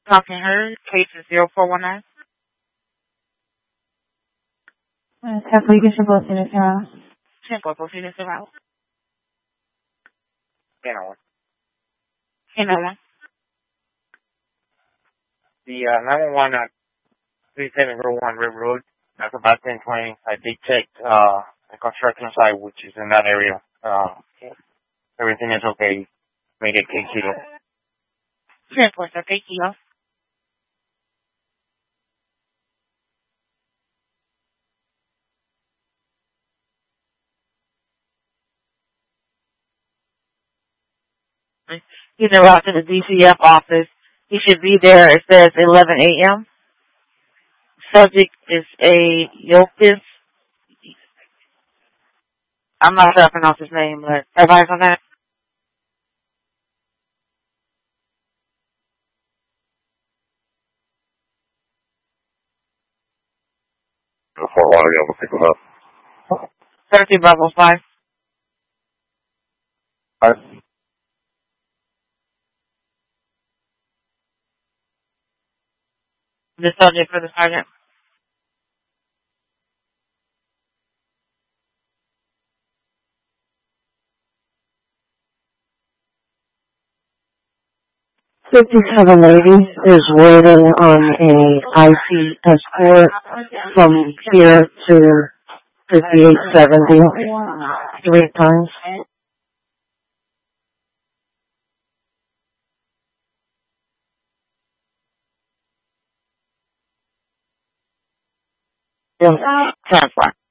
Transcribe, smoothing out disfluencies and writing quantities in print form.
Talking her, case is 0419. Application posting is now. 10-4, proceed as well. Hannah. Hannah. The 911 at 3701 River Road. That's about 1020. I did check the construction site, which is in that area. Everything is okay. Made it case here. 10-4, sir. Thank you. He's en route to the DCF office. He should be there. It says 11 a.m. Subject is a Yopis. I'm not sure I pronounce his name, but everybody's on that. Fort Lauderdale will pick him up. 13 Bravo 5. The subject for the sergeant. Fifty-seven lady is waiting on a IC escort from here to 5870 3 times. Yeah. 10-4.